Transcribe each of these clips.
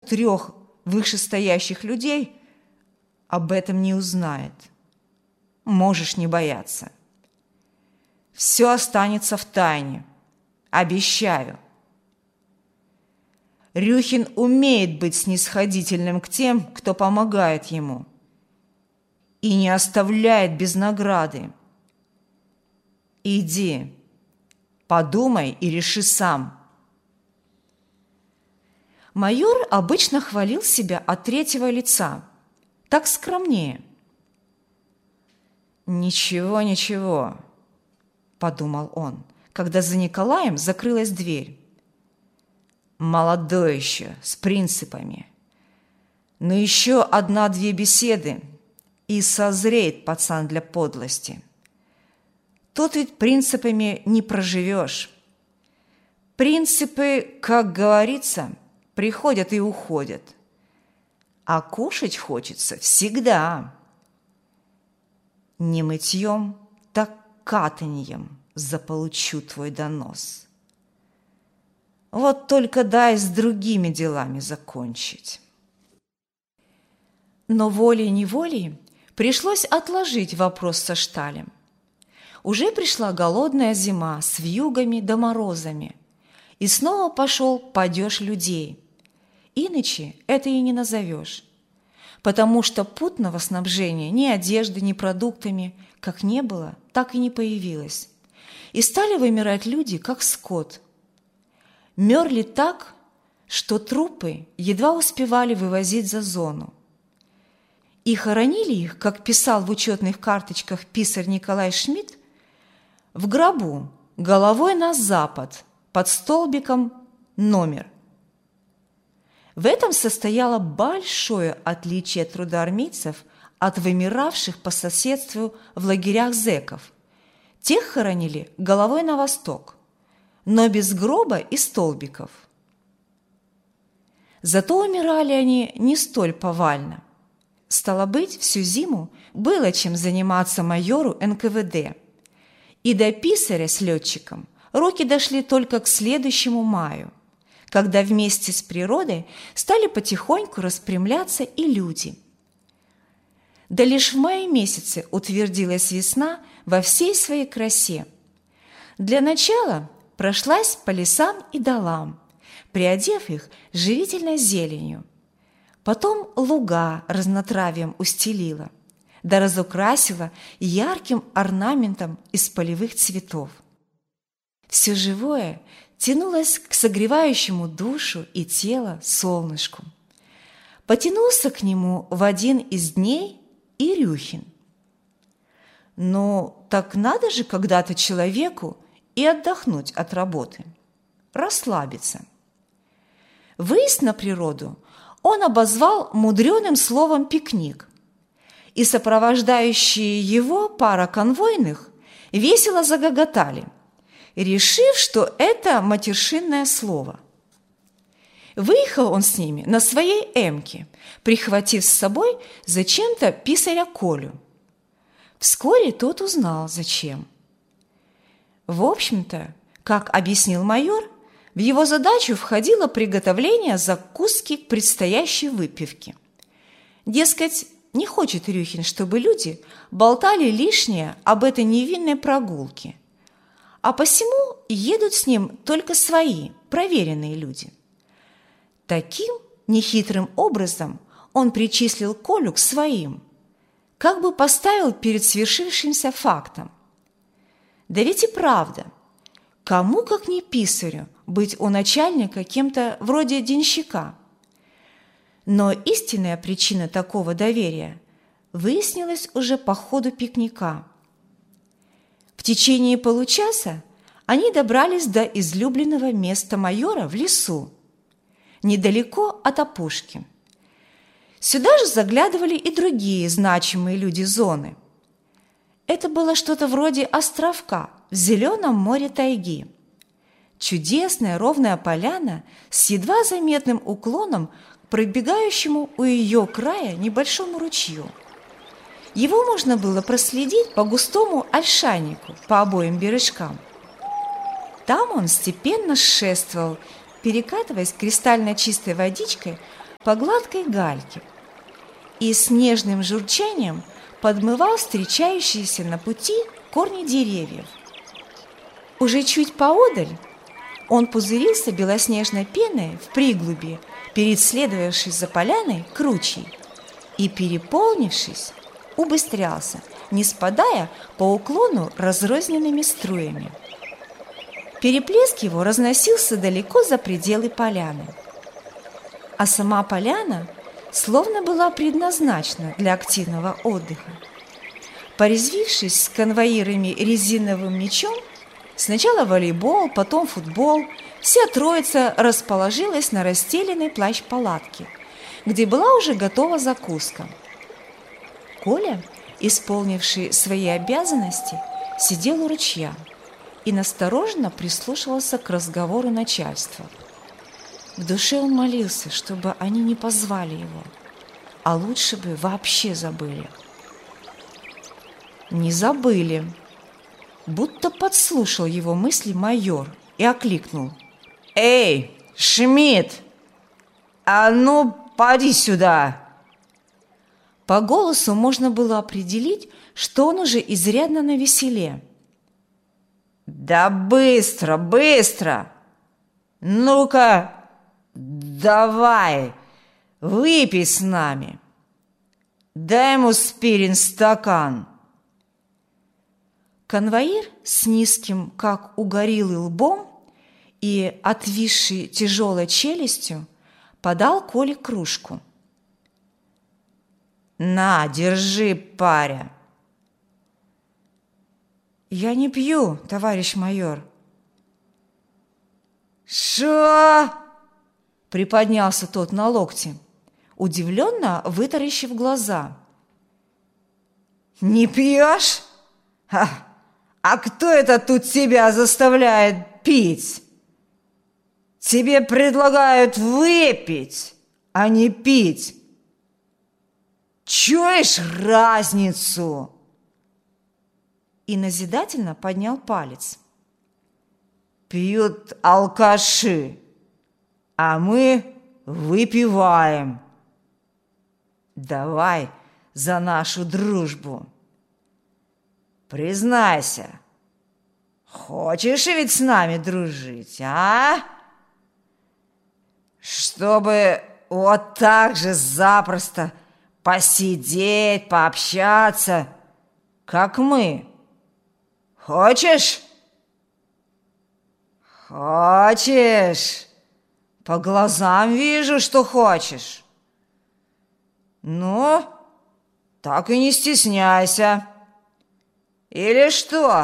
2 вышестоящих людей об этом не узнает. Можешь не бояться. Все останется в тайне. Обещаю. Рюхин умеет быть снисходительным к тем, кто помогает ему, и не оставляет без награды. Иди, подумай и реши сам. Майор обычно хвалил себя от 3-го лица, так скромнее. «Ничего, ничего», – подумал он, когда за Николаем закрылась дверь. «Молодой еще, с принципами. Но еще 1-2 беседы, и созреет пацан для подлости. Тут ведь принципами не проживешь. Принципы, как говорится, приходят и уходят. А кушать хочется всегда. Не мытьем, так катаньем заполучу твой донос. Вот только дай с другими делами закончить». Но волей-неволей пришлось отложить вопрос со шталем. Уже пришла голодная зима с вьюгами да морозами, и снова пошел падеж людей. Иначе это и не назовешь, потому что путного снабжения ни одежды, ни продуктами как не было, так и не появилось. И стали вымирать люди, как скот. Мерли так, что трупы едва успевали вывозить за зону. И хоронили их, как писал в учетных карточках писарь Николай Шмидт, в гробу, головой на запад, под столбиком номер. В этом состояло большое отличие трудоармейцев от вымиравших по соседству в лагерях зэков. Тех хоронили головой на восток, но без гроба и столбиков. Зато умирали они не столь повально. Стало быть, всю зиму было чем заниматься майору НКВД. И до писаря с летчиком руки дошли только к следующему маю, когда вместе с природой стали потихоньку распрямляться и люди. Да лишь в мае месяце утвердилась весна во всей своей красе. Для начала прошлась по лесам и долам, приодев их живительной зеленью. Потом луга разнотравием устелила, да разукрасила ярким орнаментом из полевых цветов. Все живое тянулось к согревающему душу и тело солнышку. Потянулся к нему в один из дней и Рюхин. Но так надо же когда-то человеку и отдохнуть от работы, расслабиться. Выезд на природу он обозвал мудреным словом «пикник», и сопровождающие его пара конвойных весело загоготали, решив, что это матершинное слово. Выехал он с ними на своей «эмке», прихватив с собой зачем-то писаря Колю. Вскоре тот узнал, зачем. В общем-то, как объяснил майор, в его задачу входило приготовление закуски к предстоящей выпивке. Дескать, не хочет Рюхин, чтобы люди болтали лишнее об этой невинной прогулке, а посему едут с ним только свои, проверенные люди. Таким нехитрым образом он причислил Колю к своим, как бы поставил перед свершившимся фактом. Да ведь и правда, кому, как не писарю, быть у начальника кем-то вроде денщика? Но истинная причина такого доверия выяснилась уже по ходу пикника. В течение получаса они добрались до излюбленного места майора в лесу, недалеко от опушки. Сюда же заглядывали и другие значимые люди зоны. Это было что-то вроде островка в зеленом море тайги. Чудесная ровная поляна с едва заметным уклоном к пробегающему у ее края небольшому ручью. Его можно было проследить по густому ольшанику по обоим бережкам. Там он степенно шествовал, перекатываясь кристально чистой водичкой по гладкой гальке и с нежным журчанием подмывал встречающиеся на пути корни деревьев. Уже чуть поодаль он пузырился белоснежной пеной в приглубе, перед следовавшей за поляной кручей, и, переполнившись, убыстрялся, не спадая по уклону разрозненными струями. Переплеск его разносился далеко за пределы поляны, а сама поляна словно была предназначена для активного отдыха. Порезвившись с конвоирами резиновым мячом, сначала волейбол, потом футбол, вся троица расположилась на расстеленной плащ-палатке, где была уже готова закуска. Коля, исполнивший свои обязанности, сидел у ручья и настороженно прислушивался к разговору начальства. В душе он молился, чтобы они не позвали его, а лучше бы вообще забыли. Не забыли. Будто подслушал его мысли майор и окликнул: «Эй, Шмидт, а ну, поди сюда!» По голосу можно было определить, что он уже изрядно навеселе. «Да быстро, быстро! Ну-ка, давай, выпей с нами! Дай ему спирин стакан!» Конвоир с низким, как у гориллы, лбом и отвисшей тяжелой челюстью подал Коле кружку. «На, держи, паря!» «Я не пью, товарищ майор». «Шо?» – приподнялся тот на локте, удивленно вытаращив глаза. «Не пьешь? А кто это тут тебя заставляет пить? Тебе предлагают выпить, а не пить. Чуешь разницу?» И назидательно поднял палец. «Пьют алкаши, а мы выпиваем. Давай за нашу дружбу. Признайся, хочешь ведь с нами дружить, а? Чтобы вот так же запросто посидеть, пообщаться, как мы. Хочешь? Хочешь? По глазам вижу, что хочешь. Ну, так и не стесняйся. Или что?»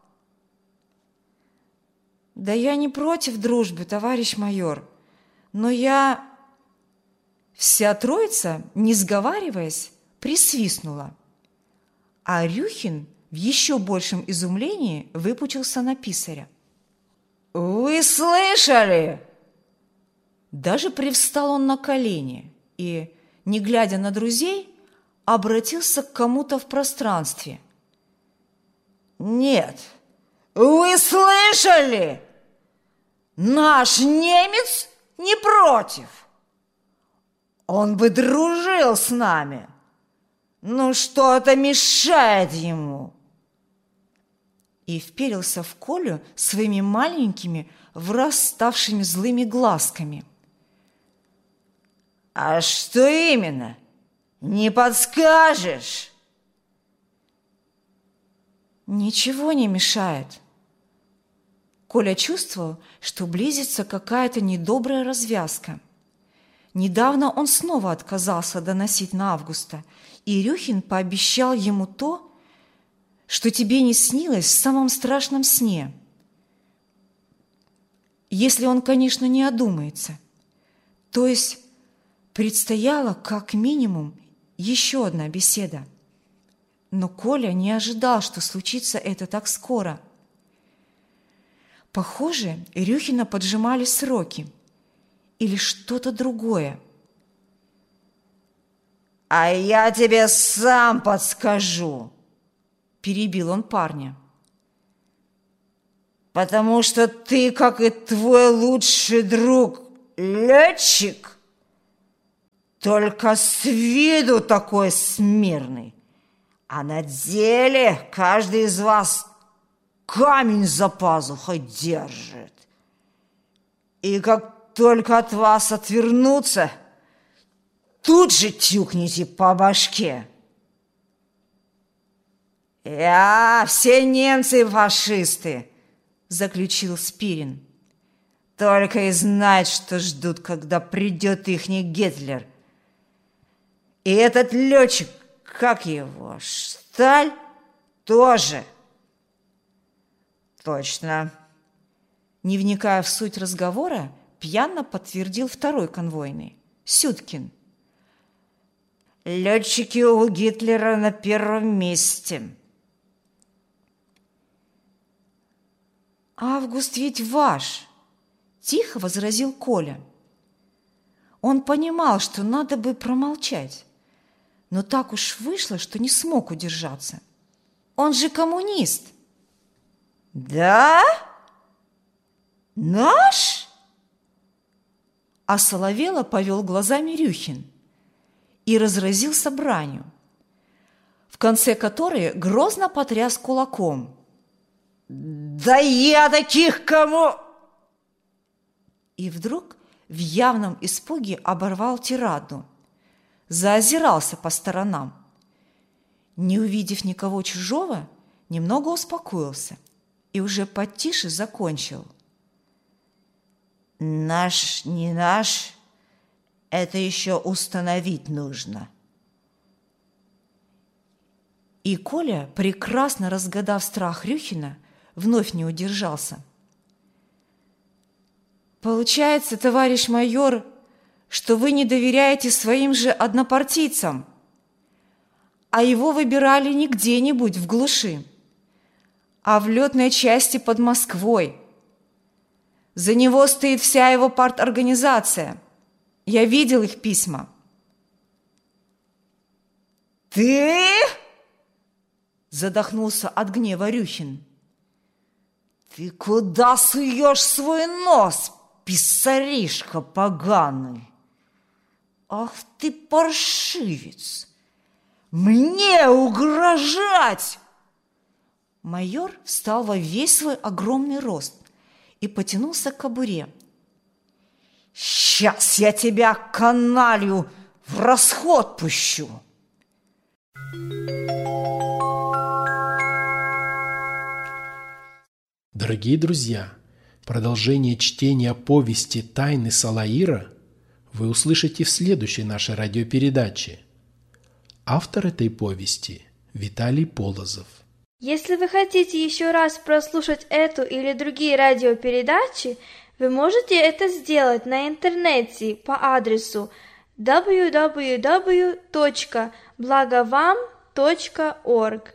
«Да я не против дружбы, товарищ майор, но я...» Вся троица, не сговариваясь, присвистнула, а Рюхин в еще большем изумлении выпучился на писаря. «Вы слышали?» Даже привстал он на колени и, не глядя на друзей, обратился к кому-то в пространстве. «Нет, вы слышали? Наш немец не против. Он бы дружил с нами. Ну что-то мешает ему». И вперился в Колю своими маленькими, враз ставшими злыми глазками. «А что именно? Не подскажешь?» «Ничего не мешает». Коля чувствовал, что близится какая-то недобрая развязка. Недавно он снова отказался доносить на Августа, и Рюхин пообещал ему то, что тебе не снилось в самом страшном сне. Если он, конечно, не одумается. То есть предстояла как минимум еще одна беседа. Но Коля не ожидал, что случится это так скоро. Похоже, Рюхина поджимали сроки или что-то другое. «А я тебе сам подскажу», – перебил он парня. «Потому что ты, как и твой лучший друг, летчик, только с виду такой смирный, а на деле каждый из вас камень за пазухой держит. И как только от вас отвернуться, тут же тюкните по башке. Все немцы фашисты, заключил Спирин. Только и знают, что ждут, когда придет ихний Гитлер. И этот летчик, как его, Шталь, тоже. Точно. Не вникая в суть разговора, пьяно подтвердил второй конвойный, Сюткин. Летчики у Гитлера на первом месте. Август ведь ваш, тихо возразил Коля. Он понимал, что надо бы промолчать, но так уж вышло, что не смог удержаться. Он же коммунист. Да? Наш? Осоловело повел глазами Рюхин и разразился бранью, в конце которой грозно потряс кулаком. Да я таких кому... И вдруг в явном испуге оборвал тираду, заозирался по сторонам. Не увидев никого чужого, немного успокоился и уже потише закончил. Наш, не наш, это еще установить нужно. И Коля, прекрасно разгадав страх Рюхина, вновь не удержался. Получается, товарищ майор, что вы не доверяете своим же однопартийцам, а его выбирали не где-нибудь в глуши, а в летной части под Москвой. За него стоит вся его парторганизация. Я видел их письма. Ты? Задохнулся от гнева Рюхин. Ты куда суешь свой нос, писаришка поганый? Ах ты паршивец! Мне угрожать! Майор встал во весь свой огромный рост и потянулся к кобуре. Сейчас я тебя, каналью, в расход пущу. Дорогие друзья, продолжение чтения повести «Тайны Салаира» вы услышите в следующей нашей радиопередаче. Автор этой повести – Виталий Полозов. Если вы хотите еще раз прослушать эту или другие радиопередачи, вы можете это сделать на интернете по адресу www.blagovam.org.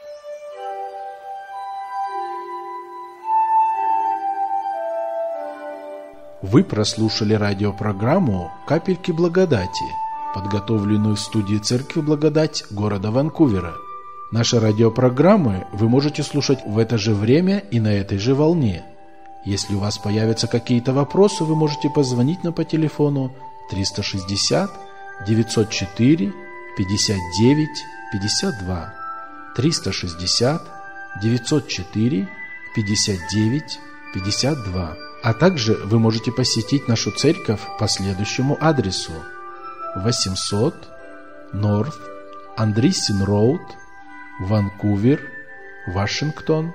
Вы прослушали радиопрограмму «Капельки благодати», подготовленную в студии Церкви Благодать города Ванкувера. Наши радиопрограммы вы можете слушать в это же время и на этой же волне. Если у вас появятся какие-то вопросы, вы можете позвонить нам по телефону 360 904 59 52 360 904 59 52. А также вы можете посетить нашу церковь по следующему адресу: 800 North Andreessen Road, Ванкувер, Вашингтон,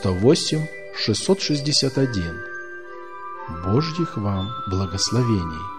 98661. Божьих вам благословений!